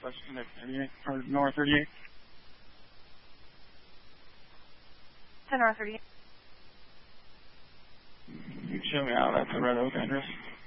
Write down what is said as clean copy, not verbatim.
West 38, or North 38. 10 North 38. You can show me out. That's the Red Oak address.